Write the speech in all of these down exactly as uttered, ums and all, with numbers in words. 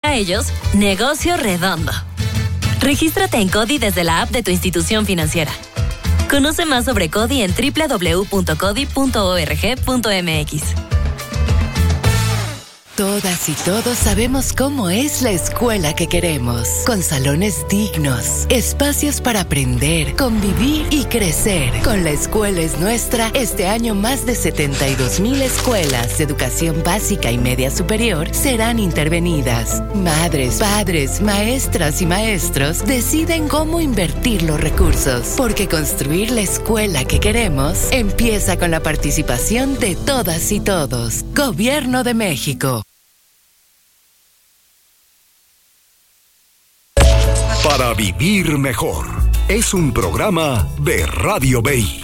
Para ellos, negocio redondo. Regístrate en CODI desde la app de tu institución financiera. Conoce más sobre CODI en doble u doble u doble u punto codi punto org punto m x. Todas y todos sabemos cómo es la escuela que queremos, con salones dignos, espacios para aprender, convivir y crecer. Con La Escuela es Nuestra, este año más de setenta y dos mil escuelas de educación básica y media superior serán intervenidas. Madres, padres, maestras y maestros deciden cómo invertir los recursos, porque construir la escuela que queremos empieza con la participación de todas y todos. Gobierno de México. Para vivir mejor, es un programa de Radio B I.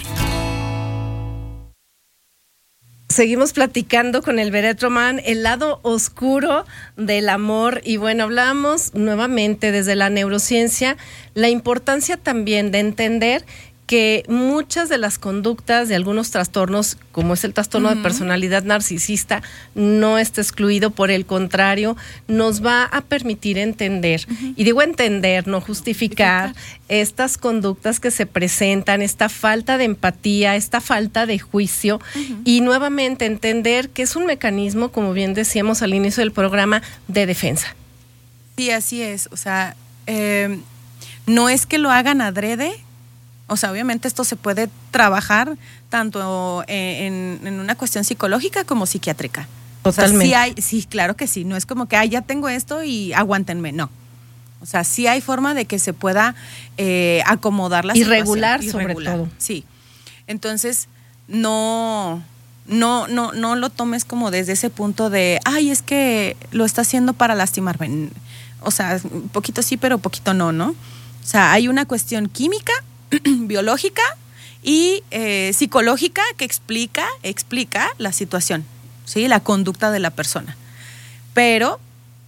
Seguimos platicando con el Beret Román, el lado oscuro del amor. Y bueno, hablamos nuevamente desde la neurociencia, la importancia también de entender que muchas de las conductas de algunos trastornos, como es el trastorno uh-huh. de personalidad narcisista, no está excluido, por el contrario, nos va a permitir entender, uh-huh. y digo entender, no justificar, justificar, estas conductas que se presentan, esta falta de empatía, esta falta de juicio, uh-huh. y nuevamente entender que es un mecanismo, como bien decíamos al inicio del programa, de defensa. Sí, así es, o sea, eh, no es que lo hagan adrede. O sea, obviamente esto se puede trabajar tanto en, en una cuestión psicológica como psiquiátrica. Totalmente. O sea, sí hay, sí, claro que sí. No es como que, ay, ya tengo esto y aguántenme. No. O sea, sí hay forma de que se pueda eh, acomodar la y situación. Regular, y sobre regular, todo. Sí. Entonces, no, no, no, no lo tomes como desde ese punto de, ay, es que lo está haciendo para lastimarme. O sea, un poquito sí, pero un poquito no, ¿no? O sea, hay una cuestión química, biológica y eh, psicológica que explica, explica la situación, ¿sí? La conducta de la persona. Pero,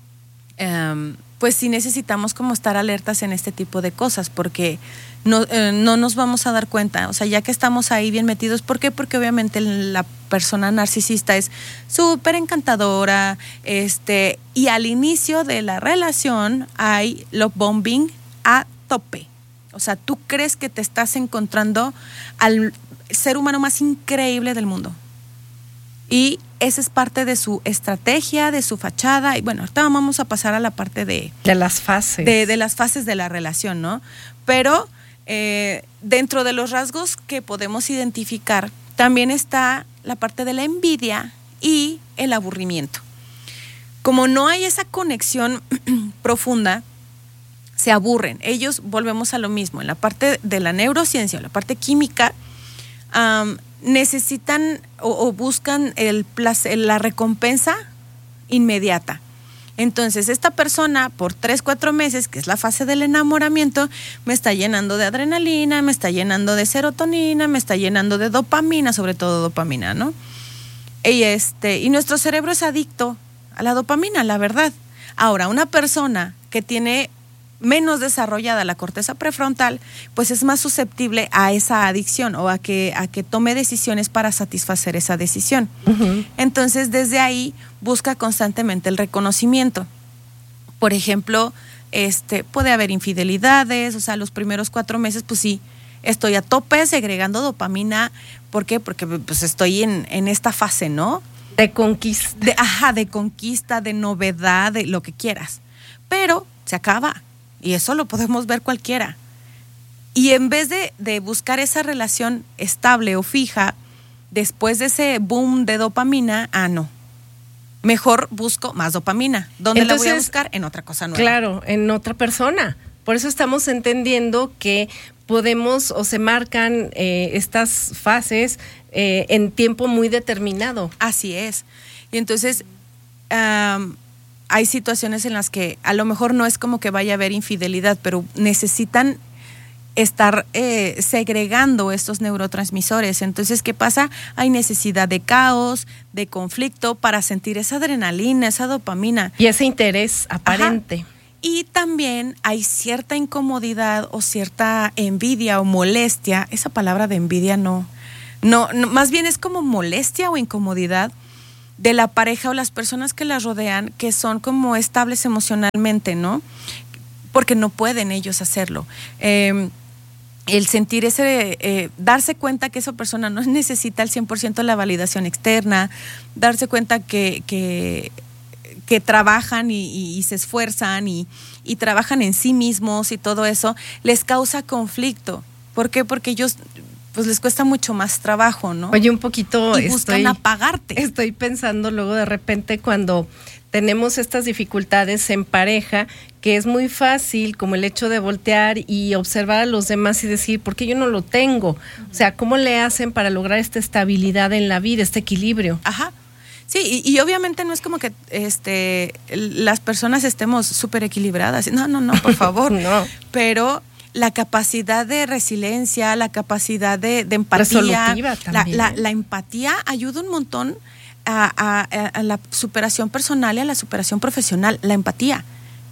um, pues sí necesitamos como estar alertas en este tipo de cosas, porque no, eh, no nos vamos a dar cuenta, o sea, ya que estamos ahí bien metidos. ¿Por qué? Porque obviamente la persona narcisista es súper encantadora, este, y al inicio de la relación hay love bombing a tope. O sea, tú crees que te estás encontrando al ser humano más increíble del mundo. Y esa es parte de su estrategia, de su fachada. Y bueno, ahorita vamos a pasar a la parte de... De las fases. De, de las fases de la relación, ¿no? Pero eh, dentro de los rasgos que podemos identificar, también está la parte de la envidia y el aburrimiento. Como no hay esa conexión profunda, se aburren. Ellos, volvemos a lo mismo, en la parte de la neurociencia, la parte química, um, necesitan o, o buscan el placer, la recompensa inmediata. Entonces, esta persona por tres, cuatro meses, que es la fase del enamoramiento, me está llenando de adrenalina, me está llenando de serotonina, me está llenando de dopamina, sobre todo dopamina, ¿no? Y, este, y nuestro cerebro es adicto a la dopamina, la verdad. Ahora, una persona que tiene menos desarrollada la corteza prefrontal, pues es más susceptible a esa adicción o a que, a que tome decisiones para satisfacer esa decisión. Uh-huh. Entonces, desde ahí busca constantemente el reconocimiento. Por ejemplo, este, puede haber infidelidades, o sea, los primeros cuatro meses, pues sí, estoy a tope segregando dopamina. ¿Por qué? Porque pues estoy en, en esta fase, ¿no? De conquista. De, ajá, de conquista, de novedad, de lo que quieras. Pero se acaba. Y eso lo podemos ver cualquiera. Y en vez de, de buscar esa relación estable o fija, después de ese boom de dopamina, ah, no. Mejor busco más dopamina. ¿Dónde Entonces, la voy a buscar? En otra cosa nueva. Claro, en otra persona. Por eso estamos entendiendo que podemos o se marcan eh, estas fases eh, en tiempo muy determinado. Así es. Y entonces... Um, hay situaciones en las que a lo mejor no es como que vaya a haber infidelidad, pero necesitan estar eh, segregando estos neurotransmisores. Entonces, ¿qué pasa? Hay necesidad de caos, de conflicto para sentir esa adrenalina, esa dopamina. Y ese interés aparente. Ajá. Y también hay cierta incomodidad o cierta envidia o molestia. Esa palabra de envidia no, no, no más bien es como molestia o incomodidad de la pareja o las personas que las rodean, que son como estables emocionalmente, ¿no? Porque no pueden ellos hacerlo. Eh, el sentir ese, eh, darse cuenta que esa persona no necesita al cien por ciento la validación externa, darse cuenta que, que, que trabajan y, y, y se esfuerzan y, y trabajan en sí mismos y todo eso, les causa conflicto. ¿Por qué? Porque ellos, pues les cuesta mucho más trabajo, ¿no? Oye, un poquito y buscan estoy, apagarte. Estoy pensando luego de repente cuando tenemos estas dificultades en pareja, que es muy fácil como el hecho de voltear y observar a los demás y decir, ¿por qué yo no lo tengo? O sea, ¿cómo le hacen para lograr esta estabilidad en la vida, este equilibrio? Ajá. Sí, y, y obviamente no es como que este las personas estemos súper equilibradas. No, no, no, por favor. No. Pero la capacidad de resiliencia, la capacidad de, de empatía, resolutiva también. La, la, la empatía ayuda un montón a, a, a la superación personal y a la superación profesional. La empatía.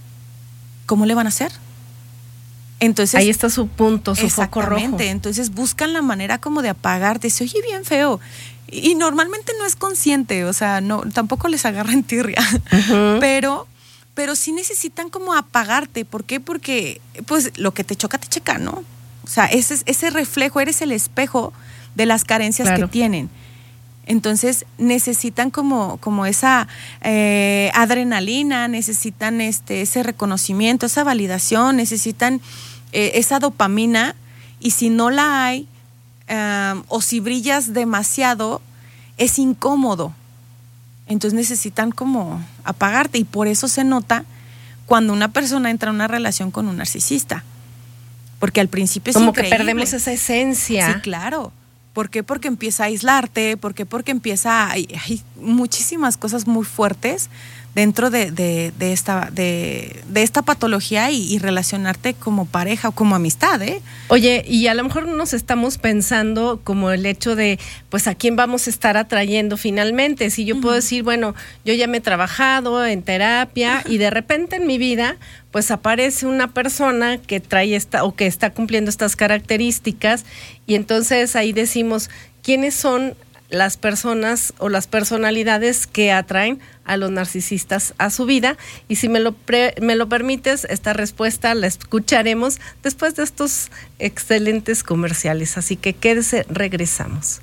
¿Cómo le van a hacer? Entonces, ahí está su punto, su foco rojo. Exactamente, entonces buscan la manera como de apagarte. Se oye bien feo. Y, y normalmente no es consciente, o sea, no, tampoco les agarran tirria. Uh-huh. Pero, pero sí necesitan como apagarte. ¿Por qué? Porque pues lo que te choca, te checa, ¿no? O sea, ese, ese reflejo, eres el espejo de las carencias claro. que tienen. Entonces necesitan como, como esa eh, adrenalina, necesitan este, ese reconocimiento, esa validación, necesitan eh, esa dopamina, y si no la hay, um, o si brillas demasiado, es incómodo. Entonces necesitan como apagarte, y por eso se nota cuando una persona entra en una relación con un narcisista. Porque al principio es como increíble. que perdemos esa esencia. Sí, claro. ¿Por qué? Porque empieza a aislarte, ¿por qué? Porque empieza, hay, hay muchísimas cosas muy fuertes dentro de, de, de, esta, de, de esta patología y, y relacionarte como pareja o como amistad, ¿eh? Oye, y a lo mejor nos estamos pensando como el hecho de, pues, ¿a quién vamos a estar atrayendo finalmente? Si yo uh-huh. puedo decir, bueno, yo ya me he trabajado en terapia uh-huh. y de repente en mi vida, pues aparece una persona que trae esta o que está cumpliendo estas características, y entonces ahí decimos, ¿quiénes son las personas o las personalidades que atraen a los narcisistas a su vida? Y si me lo, pre, me lo permites, esta respuesta la escucharemos después de estos excelentes comerciales. Así que quédese, regresamos.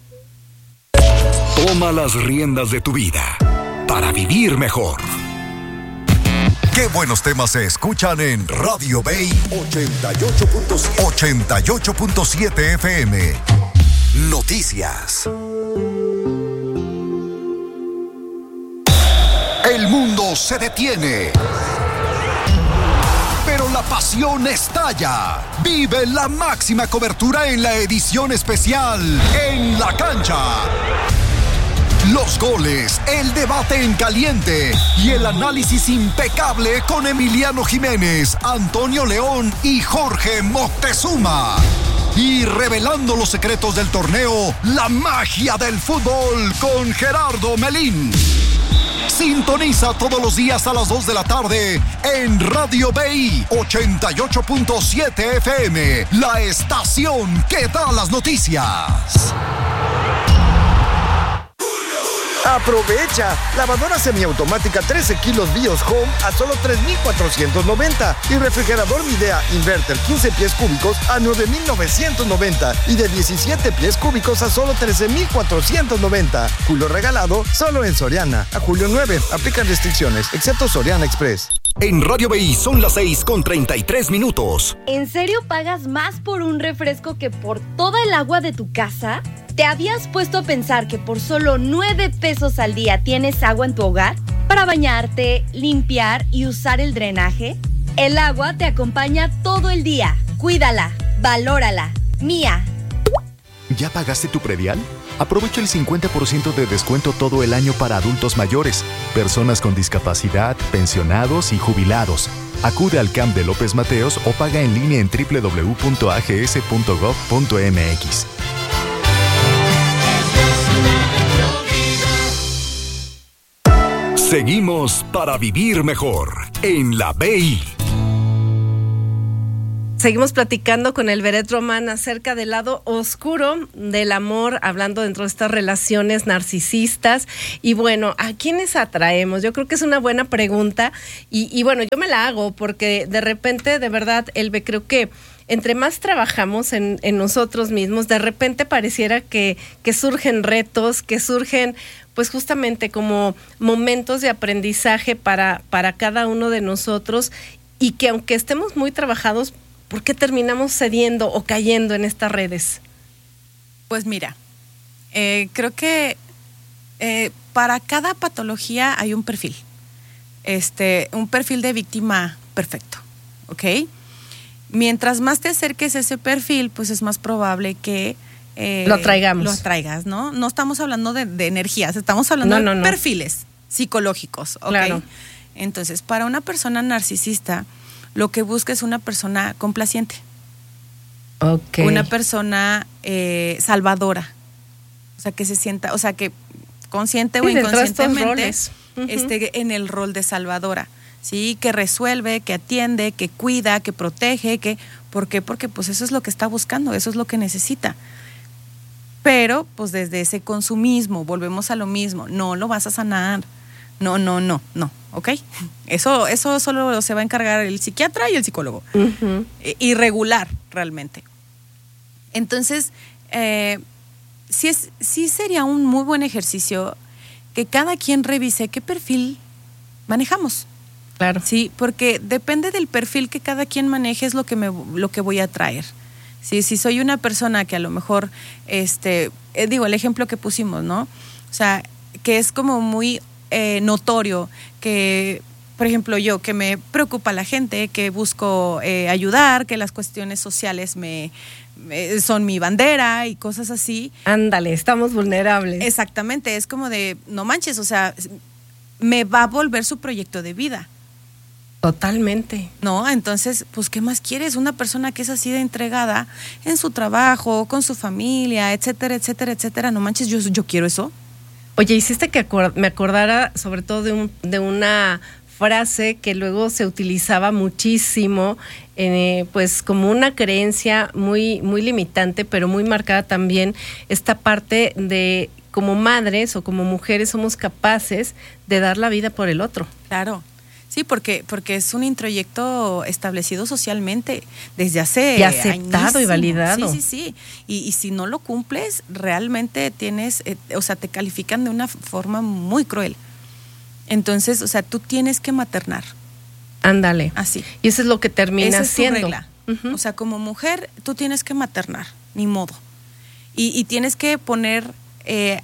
Toma las riendas de tu vida para vivir mejor. Qué buenos temas se escuchan en Radio Bay ochenta y ocho punto siete F M. Noticias. El mundo se detiene, pero la pasión estalla. Vive la máxima cobertura en la edición especial En la Cancha. Los goles, el debate en caliente y el análisis impecable con Emiliano Jiménez, Antonio León y Jorge Moctezuma. Y revelando los secretos del torneo, la magia del fútbol con Gerardo Melín. Sintoniza todos los días a las dos de la tarde en Radio Bay ochenta y ocho punto siete F M, la estación que da las noticias. Aprovecha, lavadora semiautomática trece kilos Bios Home a solo tres mil cuatrocientos noventa y refrigerador Midea Inverter quince pies cúbicos a nueve mil novecientos noventa y de diecisiete pies cúbicos a solo trece mil cuatrocientos noventa. Julio regalado solo en Soriana. A julio nueve, aplican restricciones, excepto Soriana Express. En Radio B I son las seis con treinta y tres minutos. ¿En serio pagas más por un refresco que por toda el agua de tu casa? ¿Te habías puesto a pensar que por solo nueve pesos al día tienes agua en tu hogar? Para bañarte, limpiar y usar el drenaje. El agua te acompaña todo el día. Cuídala, valórala. Mía. ¿Ya pagaste tu predial? Aprovecha el cincuenta por ciento de descuento todo el año para adultos mayores, personas con discapacidad, pensionados y jubilados. Acude al C A M de López Mateos o paga en línea en doble u doble u doble u punto a g s punto gov punto m x. Seguimos para vivir mejor en la B I. Seguimos platicando con el Beret Román acerca del lado oscuro del amor, hablando dentro de estas relaciones narcisistas. Y bueno, ¿a quiénes atraemos? Yo creo que es una buena pregunta y, y bueno, yo me la hago porque de repente, de verdad, Elbe, creo que entre más trabajamos en, en nosotros mismos, de repente pareciera que, que surgen retos, que surgen pues justamente como momentos de aprendizaje para, para cada uno de nosotros y que aunque estemos muy trabajados, ¿por qué terminamos cediendo o cayendo en estas redes? Pues mira, eh, creo que eh, para cada patología hay un perfil, este, un perfil de víctima perfecto, ¿ok? Mientras más te acerques a ese perfil, pues es más probable que eh, lo traigamos. Lo traigas, ¿no? No estamos hablando de, de energías, estamos hablando no, no, de no. perfiles psicológicos, ¿ok? Claro. Entonces, para una persona narcisista, lo que busca es una persona complaciente. Okay. Una persona eh, salvadora. O sea, que se sienta, o sea, que consciente sí, o inconscientemente uh-huh. esté en el rol de salvadora. Sí, que resuelve, que atiende, que cuida, que protege, que ¿por qué? Porque pues eso es lo que está buscando, eso es lo que necesita. Pero pues desde ese consumismo, volvemos a lo mismo, no lo vas a sanar. No, no, no, no, ¿ok? Eso, eso solo se va a encargar el psiquiatra y el psicólogo. Uh-huh. Irregular, realmente. Entonces, eh, sí, es, sí sería un muy buen ejercicio que cada quien revise qué perfil manejamos. Claro. Sí, porque depende del perfil que cada quien maneje es lo que me, lo que voy a traer. Sí, si soy una persona que a lo mejor, este, eh, digo, el ejemplo que pusimos, ¿no? O sea, que es como muy eh, notorio que, por ejemplo, yo que me preocupa la gente, que busco eh, ayudar, que las cuestiones sociales me, me son mi bandera y cosas así. Ándale, estamos vulnerables. Exactamente, es como de, no manches, o sea, me va a volver su proyecto de vida. Totalmente. No, entonces, pues, ¿qué más quieres? Una persona que es así de entregada en su trabajo, con su familia, etcétera, etcétera, etcétera. No manches, yo, yo quiero eso. Oye, hiciste que acord- me acordara sobre todo de, un, de una frase que luego se utilizaba muchísimo, eh, pues como una creencia muy, muy limitante, pero muy marcada también esta parte de como madres o como mujeres somos capaces de dar la vida por el otro. Claro. Sí, porque, porque es un introyecto establecido socialmente desde hace y aceptado añísimo. Y validado. Sí, sí, sí. Y, y si no lo cumples, realmente tienes, eh, o sea, te califican de una forma muy cruel. Entonces, o sea, tú tienes que maternar. Ándale. Así. Y eso es lo que termina Esa es siendo. tu regla. Uh-huh. O sea, como mujer, tú tienes que maternar, ni modo. Y, y tienes que poner eh,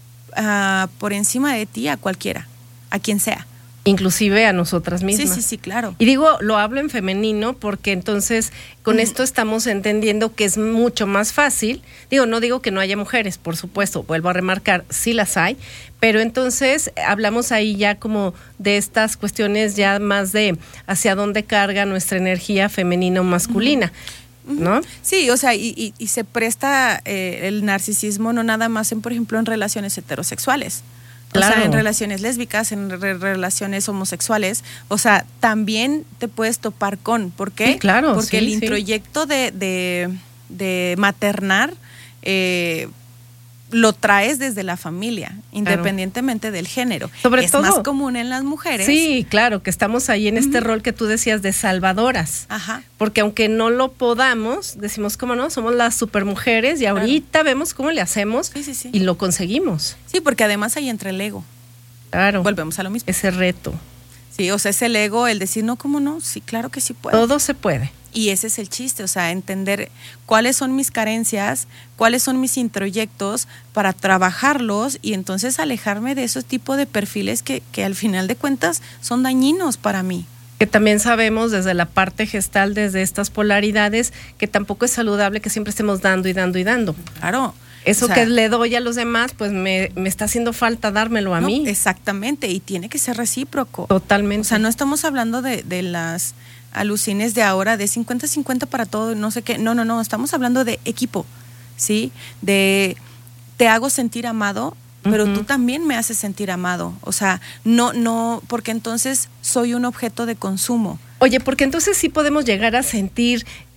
uh, por encima de ti a cualquiera, a quien sea. Inclusive a nosotras mismas. Sí, sí, sí, claro. Y digo, lo hablo en femenino porque entonces con uh-huh. esto estamos entendiendo que es mucho más fácil. Digo, no digo que no haya mujeres, por supuesto, vuelvo a remarcar, sí las hay, pero entonces hablamos ahí ya como de estas cuestiones ya más de hacia dónde carga nuestra energía femenina o masculina. Uh-huh. ¿No? Sí, o sea, y, y, y se presta eh, el narcisismo no nada más en, por ejemplo, en relaciones heterosexuales. Claro. O sea, en relaciones lésbicas, en re- relaciones homosexuales, o sea, también te puedes topar con, ¿por qué? Sí, claro, porque sí, el sí. introyecto de, de, de maternar eh, lo traes desde la familia, independientemente claro. del género. Sobre es todo, más común en las mujeres. Sí, claro, que estamos ahí en este uh-huh. rol que tú decías de salvadoras. Ajá. Porque aunque no lo podamos, decimos, ¿cómo no? Somos las supermujeres y ahorita claro. vemos cómo le hacemos sí, sí, sí. y lo conseguimos. Sí, porque además hay entre el ego. Claro. Volvemos a lo mismo. Ese reto. Sí, o sea, es el ego, el decir, no, ¿cómo no? Sí, claro que sí puedo. Todo se puede. Y ese es el chiste, o sea, entender cuáles son mis carencias, cuáles son mis introyectos para trabajarlos y entonces alejarme de esos tipos de perfiles que, que al final de cuentas son dañinos para mí. Que también sabemos desde la parte gestal, desde estas polaridades, que tampoco es saludable que siempre estemos dando y dando y dando. Claro. Eso o sea, que le doy a los demás, pues me, me está haciendo falta dármelo a no, mí. Exactamente, y tiene que ser recíproco. Totalmente. O sea, no estamos hablando de, de las alucines de ahora, de cincuenta cincuenta para todo, no sé qué. No, no, no, estamos hablando de equipo, ¿sí? De te hago sentir amado, pero uh-huh. tú también me haces sentir amado. O sea, no, no, porque entonces soy un objeto de consumo. Oye, porque entonces sí podemos llegar a sentir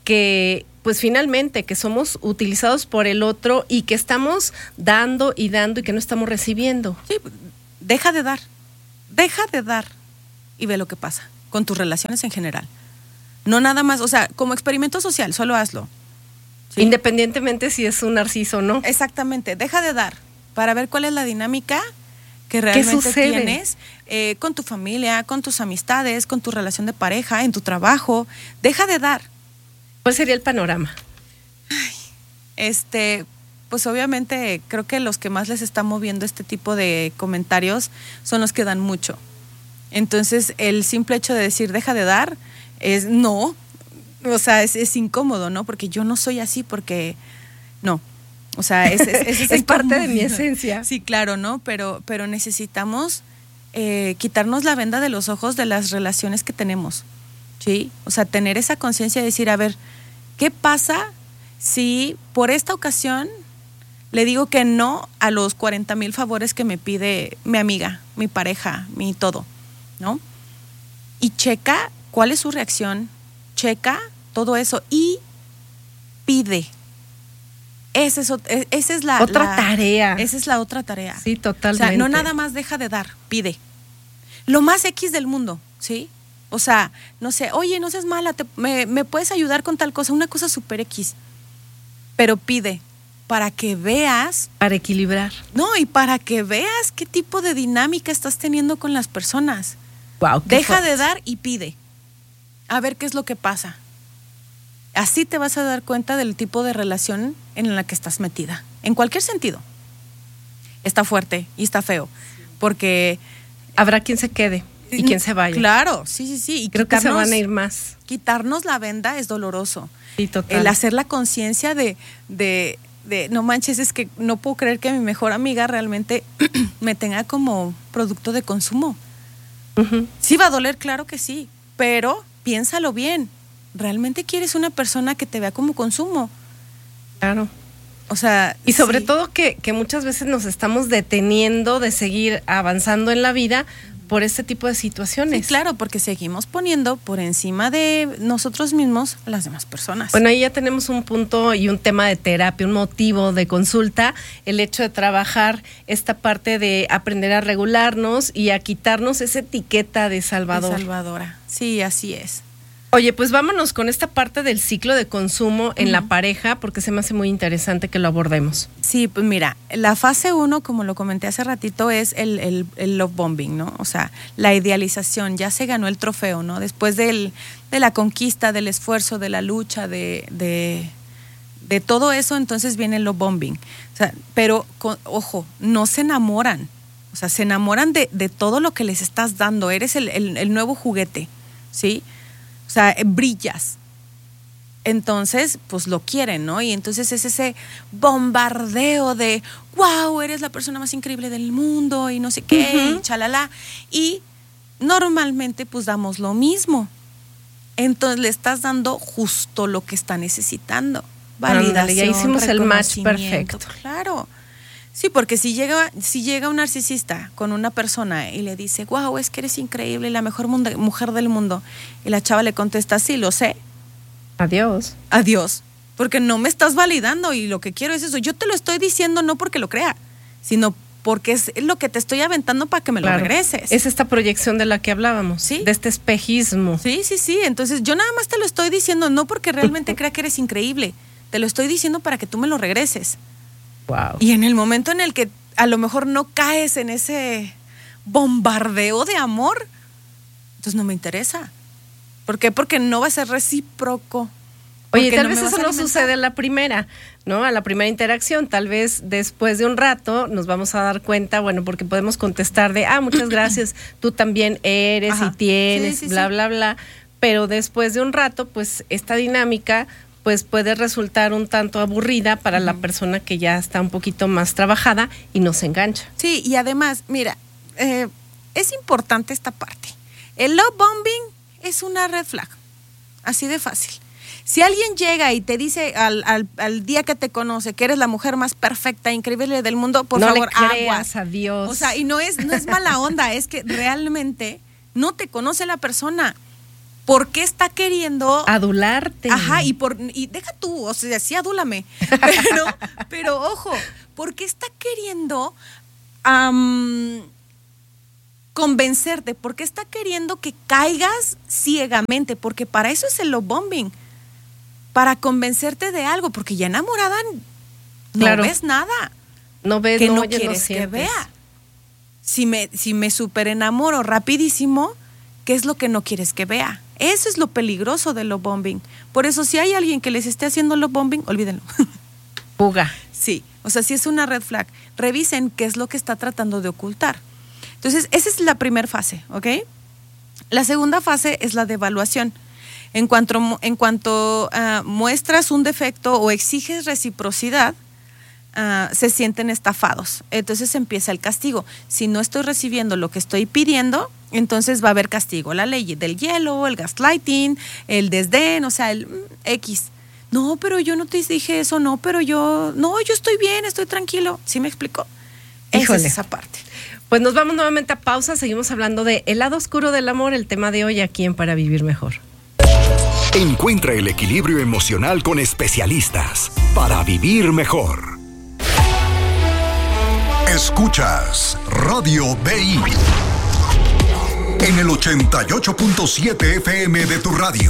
que pues finalmente que somos utilizados por el otro y que estamos dando y dando y que no estamos recibiendo. Sí, deja de dar, deja de dar y ve lo que pasa con tus relaciones en general. No nada más, o sea, como experimento social, solo hazlo. ¿Sí? Independientemente si es un narciso o no. Exactamente, deja de dar para ver cuál es la dinámica que realmente tienes eh, con tu familia, con tus amistades, con tu relación de pareja, en tu trabajo. Deja de dar. ¿Cuál sería el panorama? Ay, este, pues obviamente creo que los que más les está moviendo este tipo de comentarios son los que dan mucho. Entonces, el simple hecho de decir deja de dar es no, o sea, es, es incómodo, ¿no? Porque yo no soy así, porque no. O sea, es, es, es, es parte de mi esencia. Sí, claro, ¿no? Pero, pero necesitamos eh, quitarnos la venda de los ojos de las relaciones que tenemos. ¿Sí? O sea, tener esa conciencia de decir, a ver, ¿qué pasa si por esta ocasión le digo que no a los cuarenta mil favores que me pide mi amiga, mi pareja, mi todo, ¿no? Y checa cuál es su reacción, checa todo eso y pide. Esa es, esa es la otra la, tarea. Esa es la otra tarea. Sí, totalmente. O sea, no nada más deja de dar, pide. Lo más X del mundo, ¿sí? O sea, no sé, oye, no seas mala, te, me, me puedes ayudar con tal cosa, una cosa súper X. Pero pide, para que veas. Para equilibrar. No, y para que veas qué tipo de dinámica estás teniendo con las personas. Wow, deja fuerte. De dar y pide. A ver qué es lo que pasa. Así te vas a dar cuenta del tipo de relación en la que estás metida. En cualquier sentido. Está fuerte y está feo. Porque habrá quien se quede. Y quien se vaya. Claro, sí, sí, sí. Y creo que se van a ir más. Quitarnos la venda es doloroso. Sí, total. El hacer la conciencia de, de, de, no manches, es que no puedo creer que mi mejor amiga realmente me tenga como producto de consumo. Uh-huh. Sí va a doler, claro que sí, pero piénsalo bien. ¿Realmente quieres una persona que te vea como consumo? Claro. O sea, y sobre sí. todo que, que muchas veces nos estamos deteniendo de seguir avanzando en la vida por este tipo de situaciones. Sí, claro, porque seguimos poniendo por encima de nosotros mismos a las demás personas. Bueno, ahí ya tenemos un punto y un tema de terapia, un motivo de consulta, el hecho de trabajar esta parte de aprender a regularnos y a quitarnos esa etiqueta de salvador. De salvadora, sí, así es. Oye, pues vámonos con esta parte del ciclo de consumo en uh-huh. la pareja, porque se me hace muy interesante que lo abordemos. Sí, pues mira, la fase uno, como lo comenté hace ratito, es el, el, el love bombing, ¿no? O sea, la idealización, ya se ganó el trofeo, ¿no? Después del, de la conquista, del esfuerzo, de la lucha, de, de, de todo eso, entonces viene el love bombing. O sea, pero, con, ojo, no se enamoran. O sea, se enamoran de, de todo lo que les estás dando. Eres el, el, el nuevo juguete, ¿sí? O sea, brillas. Entonces, pues lo quieren, ¿no? Y entonces es ese bombardeo de, wow, eres la persona más increíble del mundo y no sé qué, uh-huh. y chalala. Y normalmente, pues damos lo mismo. Entonces le estás dando justo lo que está necesitando. Validación, Ándale, ya hicimos el match perfecto. Claro. Sí, porque si llega, si llega un narcisista con una persona y le dice, wow, es que eres increíble, la mejor mundo, mujer del mundo, y la chava le contesta, sí, lo sé. Adiós. Adiós, porque no me estás validando y lo que quiero es eso. Yo te lo estoy diciendo no porque lo crea, sino porque es lo que te estoy aventando para que me claro. lo regreses. Es esta proyección de la que hablábamos, ¿sí? De este espejismo. Sí, sí, sí. Entonces yo nada más te lo estoy diciendo no porque realmente crea que eres increíble, te lo estoy diciendo para que tú me lo regreses. Wow. Y en el momento en el que a lo mejor no caes en ese bombardeo de amor, entonces no me interesa. ¿Por qué? Porque no va a ser recíproco. Oye, tal vez eso no sucede a la primera, ¿no? A la primera interacción. Tal vez después de un rato nos vamos a dar cuenta, bueno, porque podemos contestar de, ah, muchas gracias, tú también eres Ajá. y tienes, sí, sí, bla, sí. bla, bla. Pero después de un rato, pues esta dinámica pues puede resultar un tanto aburrida para uh-huh. la persona que ya está un poquito más trabajada y no se engancha. Sí, y además, mira, eh, es importante esta parte. El love bombing es una red flag, así de fácil. Si alguien llega y te dice al, al, al día que te conoce que eres la mujer más perfecta, increíble del mundo, por no favor, le creas, aguas. Adiós. O sea, y no es, no es mala onda, es que realmente no te conoce la persona. ¿Por qué está queriendo adularte? Ajá, y por y deja tú, o sea, sí adúlame. Pero, pero ojo, ¿por qué está queriendo um, convencerte? ¿Por qué está queriendo que caigas ciegamente? Porque para eso es el love bombing. Para convencerte de algo, porque ya enamorada no claro. ves nada. No ves, que no, no oyes, quieres no que sientes. vea. Si me, si me super enamoro rapidísimo, ¿qué es lo que no quieres que vea? Eso es lo peligroso del love bombing. Por eso, si hay alguien que les esté haciendo love bombing, olvídenlo. Fuga. Sí, o sea, si es una red flag, revisen qué es lo que está tratando de ocultar. Entonces, esa es la primera fase, ¿ok? La segunda fase es la de evaluación. En cuanto, en cuanto uh, muestras un defecto o exiges reciprocidad, Uh, se sienten estafados. Entonces empieza el castigo. Si no estoy recibiendo lo que estoy pidiendo, entonces va a haber castigo. La ley del hielo, el gaslighting, el desdén, o sea, el mm, X. No, pero yo no te dije eso, no, pero yo, no, yo estoy bien, estoy tranquilo. ¿Sí me explico? Esa es esa parte. Pues nos vamos nuevamente a pausa, seguimos hablando de el lado oscuro del amor, el tema de hoy aquí en Para Vivir Mejor. Encuentra el equilibrio emocional con especialistas para vivir mejor. Escuchas Radio B I en el ochenta y ocho punto siete F M de tu radio.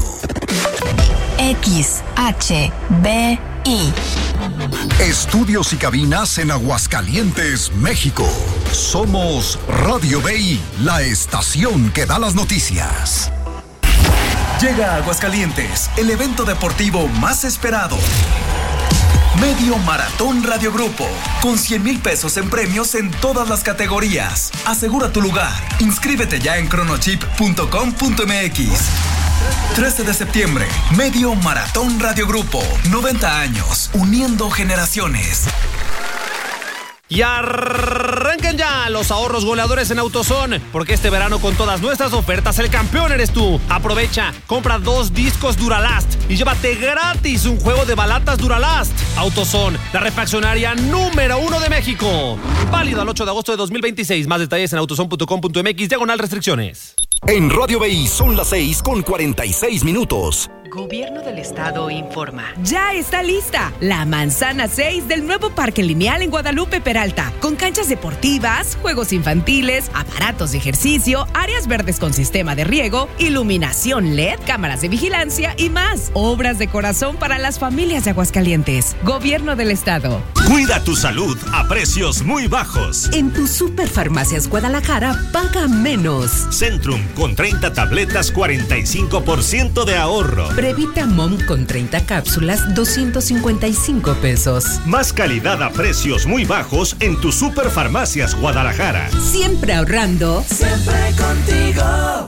X H B I. Estudios y cabinas en Aguascalientes, México. Somos Radio B I, la estación que da las noticias. Llega a Aguascalientes el evento deportivo más esperado. Medio Maratón Radio Grupo, con cien mil pesos en premios en todas las categorías. Asegura tu lugar. Inscríbete ya en cronochip punto com punto m x. trece de septiembre, Medio Maratón Radio Grupo, noventa años, uniendo generaciones. Y arranquen ya los ahorros goleadores en AutoZone, porque este verano con todas nuestras ofertas el campeón eres tú. Aprovecha, compra dos discos Duralast y llévate gratis un juego de balatas Duralast. AutoZone, la refaccionaria número uno de México. Válido al ocho de agosto de dos mil veintiséis. Más detalles en autozone punto com punto m x, diagonal restricciones. En Radio B I son las seis con cuarenta y seis minutos. Gobierno del Estado informa. Ya está lista la manzana seis del nuevo Parque Lineal en Guadalupe Peralta, con canchas deportivas, juegos infantiles, aparatos de ejercicio, áreas verdes con sistema de riego, iluminación L E D, cámaras de vigilancia y más. Obras de corazón para las familias de Aguascalientes. Gobierno del Estado. Cuida tu salud a precios muy bajos. En tu Superfarmacias Guadalajara, paga menos. Centrum con treinta tabletas, cuarenta y cinco por ciento de ahorro. Previta Mom con treinta cápsulas, doscientos cincuenta y cinco pesos. Más calidad a precios muy bajos en tu Superfarmacias Guadalajara. Siempre ahorrando. Siempre contigo.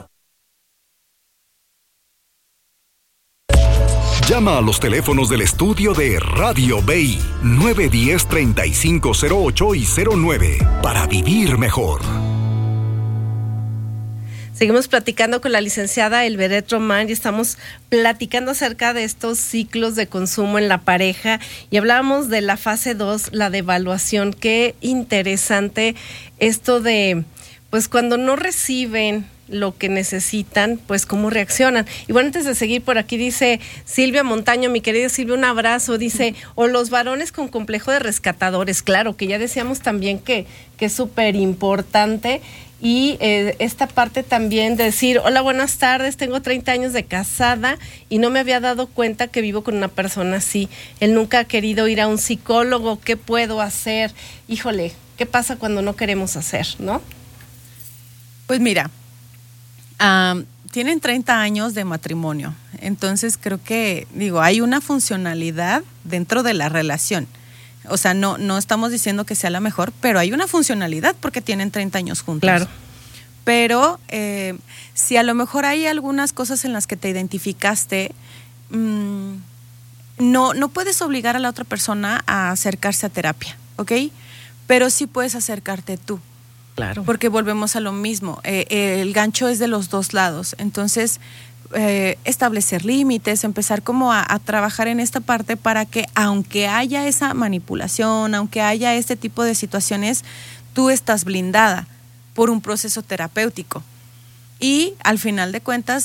Llama a los teléfonos del estudio de Radio B I nueve uno cero, treinta y cinco cero ocho y cero nueve para vivir mejor. Seguimos platicando con la licenciada Elberet Román y estamos platicando acerca de estos ciclos de consumo en la pareja y hablábamos de la fase dos, la de evaluación. Qué interesante esto de, pues cuando no reciben lo que necesitan, pues cómo reaccionan. Y bueno, antes de seguir por aquí dice Silvia Montaño, mi querida Silvia, un abrazo, dice, o los varones con complejo de rescatadores, claro, que ya decíamos también que, que es súper importante. Y eh, esta parte también de decir, hola, buenas tardes, tengo treinta años de casada y no me había dado cuenta que vivo con una persona así. Él nunca ha querido ir a un psicólogo, ¿qué puedo hacer? Híjole, ¿qué pasa cuando no queremos hacer, no? Pues mira, um, tienen treinta años de matrimonio, entonces creo que, digo, hay una funcionalidad dentro de la relación. O sea, no, no estamos diciendo que sea la mejor, pero hay una funcionalidad porque tienen treinta años juntos. Claro. Pero eh, si a lo mejor hay algunas cosas en las que te identificaste, mmm, no, no puedes obligar a la otra persona a acercarse a terapia, ¿ok? Pero sí puedes acercarte tú. Claro. Porque volvemos a lo mismo. Eh, eh, el gancho es de los dos lados. Entonces, Eh, establecer límites, empezar como a, a trabajar en esta parte para que aunque haya esa manipulación, aunque haya este tipo de situaciones, tú estás blindada por un proceso terapéutico. Y al final de cuentas,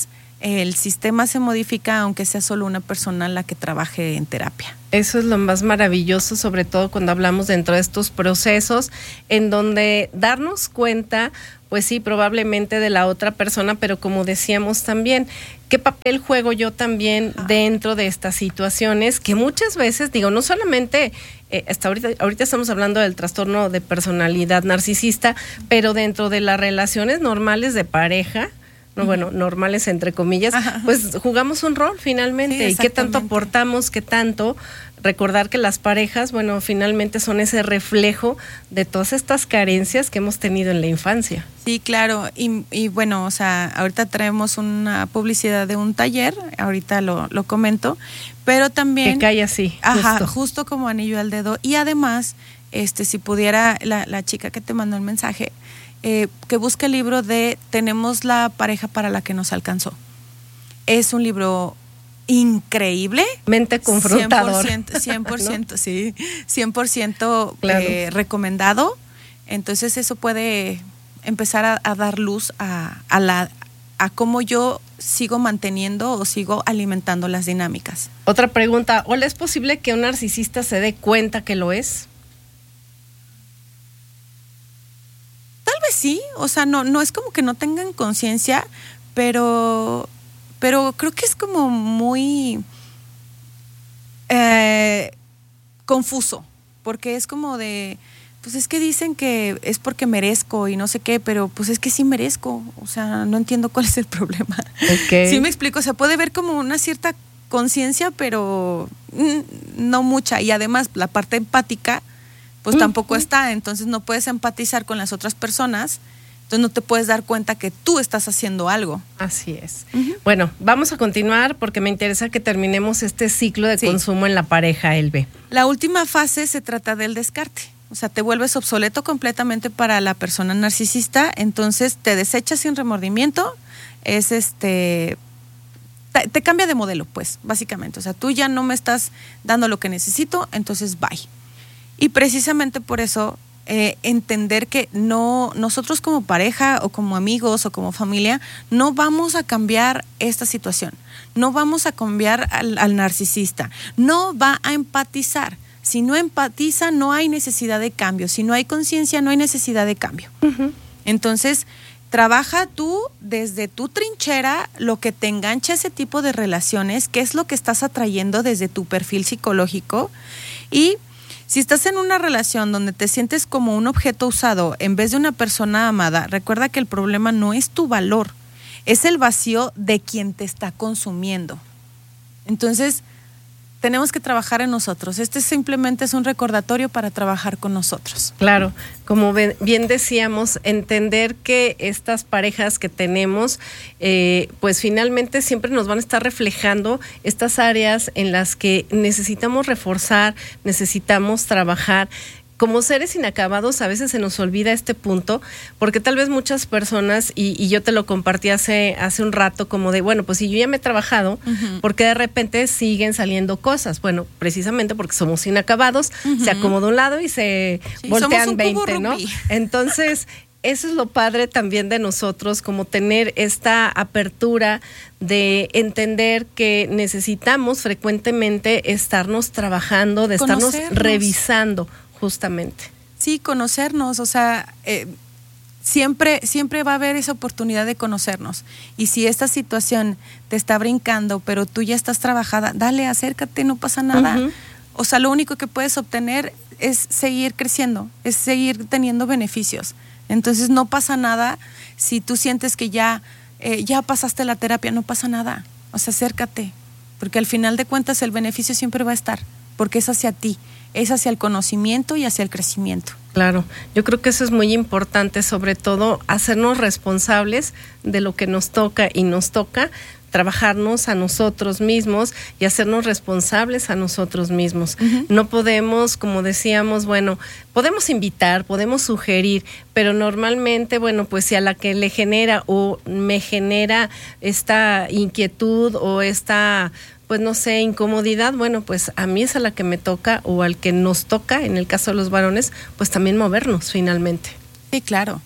el sistema se modifica aunque sea solo una persona la que trabaje en terapia. Eso es lo más maravilloso, sobre todo cuando hablamos dentro de estos procesos en donde darnos cuenta, pues sí, probablemente de la otra persona, pero como decíamos también, ¿qué papel juego yo también dentro de estas situaciones? Que muchas veces, digo, no solamente, eh, hasta ahorita, ahorita estamos hablando del trastorno de personalidad narcisista, pero dentro de las relaciones normales de pareja, no, bueno, normales entre comillas, ajá, pues jugamos un rol finalmente. Sí, y qué tanto aportamos, qué tanto, recordar que las parejas, bueno, finalmente son ese reflejo de todas estas carencias que hemos tenido en la infancia. Sí, claro, y, y bueno, o sea, ahorita traemos una publicidad de un taller, ahorita lo, lo comento, pero también... Que cae así, ajá, justo. justo como anillo al dedo, y además, este, si pudiera, la, la chica que te mandó el mensaje, Eh, que busque el libro de Tenemos la pareja para la que nos alcanzó. Es un libro increíble. Mente confrontador. cien por ciento, cien por ciento, ¿no? Sí, cien por ciento claro. eh, recomendado. Entonces eso puede empezar a, a dar luz a, a, la, a cómo yo sigo manteniendo o sigo alimentando las dinámicas. Otra pregunta, ¿o es posible que un narcisista se dé cuenta que lo es? Sí, o sea, no, no es como que no tengan conciencia, pero, pero creo que es como muy eh, confuso, porque es como de, pues es que dicen que es porque merezco y no sé qué, pero pues es que sí merezco, o sea, no entiendo cuál es el problema. Okay. Sí me explico, o sea, puede haber como una cierta conciencia, pero mm, no mucha, y además la parte empática pues tampoco está, entonces no puedes empatizar con las otras personas, entonces no te puedes dar cuenta que tú estás haciendo algo. Así es. Uh-huh. Bueno, vamos a continuar porque me interesa que terminemos este ciclo de sí. consumo en la pareja, Elbe. La última fase se trata del descarte, o sea, te vuelves obsoleto completamente para la persona narcisista, entonces te desechas sin remordimiento, es este... Te, te cambia de modelo, pues, básicamente, o sea, tú ya no me estás dando lo que necesito, entonces bye. Y precisamente por eso eh, entender que no, nosotros como pareja o como amigos o como familia no vamos a cambiar esta situación, no vamos a cambiar al, al narcisista, no va a empatizar. Si no empatiza no hay necesidad de cambio, si no hay conciencia no hay necesidad de cambio. Uh-huh. Entonces trabaja tú desde tu trinchera lo que te engancha a ese tipo de relaciones, qué es lo que estás atrayendo desde tu perfil psicológico. Y si estás en una relación donde te sientes como un objeto usado en vez de una persona amada, recuerda que el problema no es tu valor, es el vacío de quien te está consumiendo. Entonces, tenemos que trabajar en nosotros. Este simplemente es un recordatorio para trabajar con nosotros. Claro, como bien decíamos, entender que estas parejas que tenemos, eh, pues finalmente siempre nos van a estar reflejando estas áreas en las que necesitamos reforzar, necesitamos trabajar. Como seres inacabados a veces se nos olvida este punto, porque tal vez muchas personas, y, y yo te lo compartí hace, hace un rato, como de, bueno, pues si yo ya me he trabajado, uh-huh. ¿por qué de repente siguen saliendo cosas? Bueno, precisamente porque somos inacabados, uh-huh. se acomoda un lado y se sí, voltean veinte, ¿no? Entonces, eso es lo padre también de nosotros, como tener esta apertura de entender que necesitamos frecuentemente estarnos trabajando, de estarnos revisando. Justamente. Sí, conocernos, o sea, eh, siempre, siempre va a haber esa oportunidad de conocernos. Y si esta situación te está brincando, pero tú ya estás trabajada, dale, acércate, no pasa nada. Uh-huh. O sea, lo único que puedes obtener es seguir creciendo, es seguir teniendo beneficios. Entonces no pasa nada si tú sientes que ya, eh, ya pasaste la terapia, no pasa nada. O sea, acércate, porque al final de cuentas el beneficio siempre va a estar, porque es hacia ti. Es hacia el conocimiento y hacia el crecimiento. Claro, yo creo que eso es muy importante, sobre todo hacernos responsables de lo que nos toca y nos toca trabajarnos a nosotros mismos y hacernos responsables a nosotros mismos. Uh-huh. No podemos, como decíamos, bueno, podemos invitar, podemos sugerir, pero normalmente, bueno, pues si a la que le genera o me genera esta inquietud o esta, pues no sé, incomodidad, bueno, pues a mí es a la que me toca o al que nos toca, en el caso de los varones, pues también movernos finalmente. Sí, claro.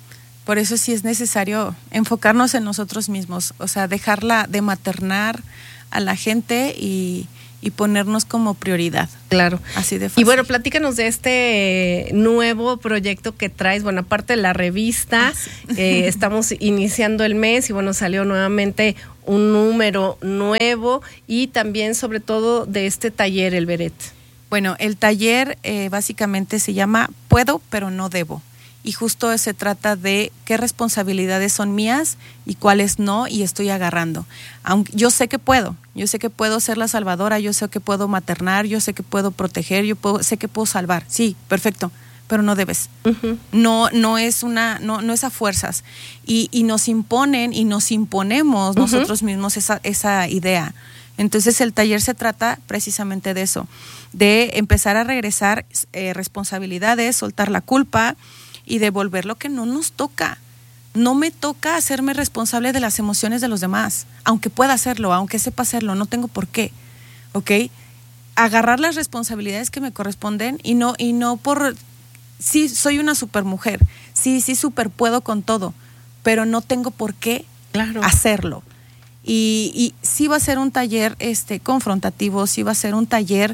Por eso sí es necesario enfocarnos en nosotros mismos, o sea, dejarla de maternar a la gente y, y ponernos como prioridad. Claro. Así de fácil. Y bueno, platícanos de este nuevo proyecto que traes. Bueno, aparte de la revista, ah, sí. eh, estamos iniciando el mes y bueno, salió nuevamente un número nuevo y también sobre todo de este taller, el Beret. Bueno, el taller eh, básicamente se llama Puedo, pero no debo. Y justo se trata de qué responsabilidades son mías y cuáles no, y estoy agarrando. Aunque yo sé que puedo, yo sé que puedo ser la salvadora, yo sé que puedo maternar, yo sé que puedo proteger, yo puedo, sé que puedo salvar. Sí, perfecto, pero no debes. Uh-huh. No, no es una, no, no es a fuerzas. Y, y nos imponen y nos imponemos uh-huh. nosotros mismos esa, esa idea. Entonces el taller se trata precisamente de eso, de empezar a regresar eh, responsabilidades, soltar la culpa y devolver lo que no nos toca. No me toca hacerme responsable de las emociones de los demás, aunque pueda hacerlo, aunque sepa hacerlo, no tengo por qué, ¿ok? Agarrar las responsabilidades que me corresponden y no, y no por, sí, soy una supermujer, sí, sí, super puedo con todo, pero no tengo por qué claro. hacerlo. Y, y sí va a ser un taller este, confrontativo, sí va a ser un taller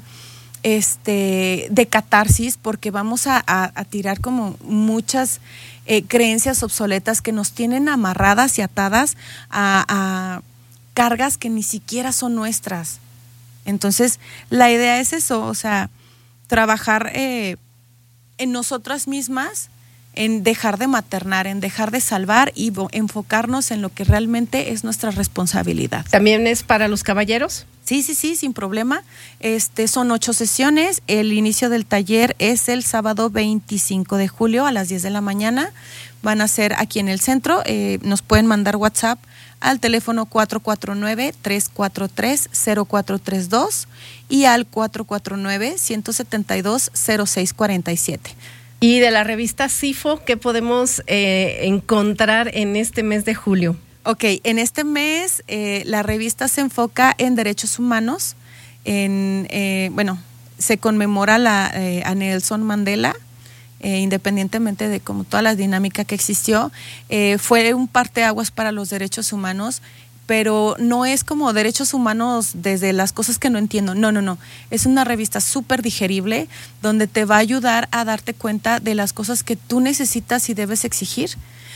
Este, de catarsis, porque vamos a, a, a tirar como muchas eh, creencias obsoletas que nos tienen amarradas y atadas a, a cargas que ni siquiera son nuestras. Entonces, la idea es eso, o sea, trabajar eh, en nosotras mismas, en dejar de maternar, en dejar de salvar y enfocarnos en lo que realmente es nuestra responsabilidad. ¿También es para los caballeros? Sí, sí, sí, sin problema. Este, son ocho sesiones. El inicio del taller es el sábado veinticinco de julio a las diez de la mañana. Van a ser aquí en el centro. Eh, nos pueden mandar WhatsApp al teléfono cuatro cuatro nueve, tres cuatro tres, cero cuatro tres dos y al cuatro cuatro nueve, uno siete dos, cero seis cuatro siete. Y de la revista SIFO, ¿qué podemos eh, encontrar en este mes de julio? Ok, en este mes eh, la revista se enfoca en derechos humanos, en, eh, bueno, se conmemora la, eh, a Nelson Mandela, eh, independientemente de como toda la dinámica que existió, eh, fue un parteaguas para los derechos humanos, pero no es como derechos humanos desde las cosas que no entiendo, no, no, no, es una revista súper digerible donde te va a ayudar a darte cuenta de las cosas que tú necesitas y debes exigir,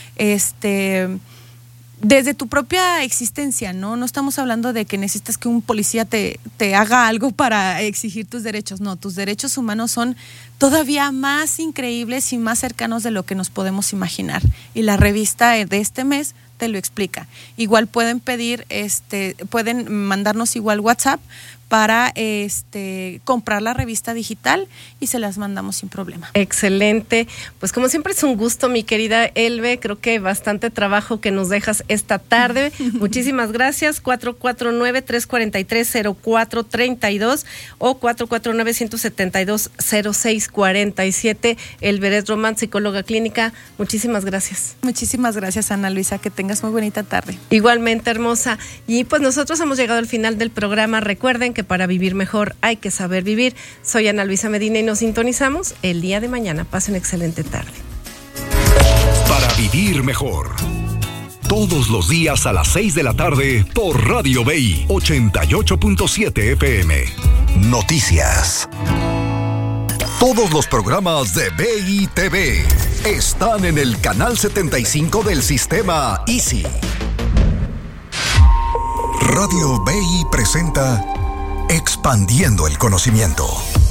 este... desde tu propia existencia, ¿no? No estamos hablando de que necesitas que un policía te, te haga algo para exigir tus derechos. No, tus derechos humanos son todavía más increíbles y más cercanos de lo que nos podemos imaginar. Y la revista de este mes te lo explica. Igual pueden pedir, este, pueden mandarnos igual WhatsApp para este comprar la revista digital y se las mandamos sin problema. Excelente. Pues como siempre es un gusto, mi querida Elbe. Creo que bastante trabajo que nos dejas esta tarde. Muchísimas gracias. cuatro cuatro nueve, tres cuatro tres, cero cuatro tres dos o cuatro cuatro nueve, uno siete dos, cero seis cuatro siete. El Beret Román, psicóloga clínica. Muchísimas gracias. Muchísimas gracias, Ana Luisa. Que tengas muy bonita tarde. Igualmente, hermosa. Y pues nosotros hemos llegado al final del programa. Recuerden que para vivir mejor hay que saber vivir. Soy Ana Luisa Medina y nos sintonizamos el día de mañana. Pasen excelente tarde. Para vivir mejor. Todos los días a las seis de la tarde por Radio B I ochenta y ocho punto siete F M. Noticias. Todos los programas de B I T V están en el canal setenta y cinco del sistema Easy. Radio B I presenta Expandiendo el conocimiento.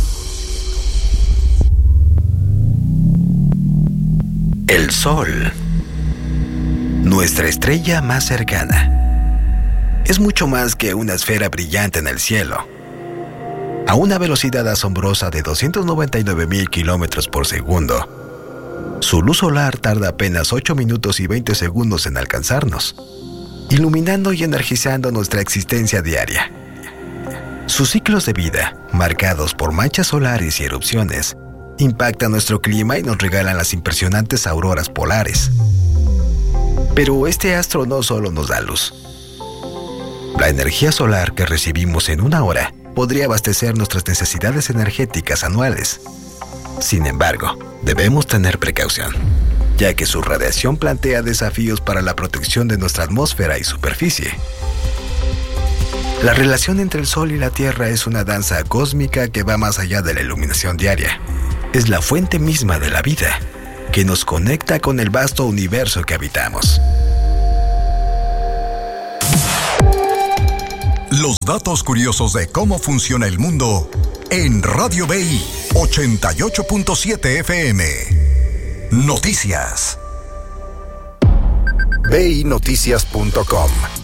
El Sol, nuestra estrella más cercana, es mucho más que una esfera brillante en el cielo. A una velocidad asombrosa de doscientos noventa y nueve mil kilómetros por segundo, su luz solar tarda apenas ocho minutos y veinte segundos en alcanzarnos, iluminando y energizando nuestra existencia diaria. Sus ciclos de vida, marcados por manchas solares y erupciones, impactan nuestro clima y nos regalan las impresionantes auroras polares. Pero este astro no solo nos da luz. La energía solar que recibimos en una hora podría abastecer nuestras necesidades energéticas anuales. Sin embargo, debemos tener precaución. ya que su radiación plantea desafíos para la protección de nuestra atmósfera y superficie. La relación entre el Sol y la Tierra es una danza cósmica que va más allá de la iluminación diaria. Es la fuente misma de la vida, que nos conecta con el vasto universo que habitamos. Los datos curiosos de cómo funciona el mundo en Radio B I ochenta y ocho punto siete F M. Noticias. B I noticias punto com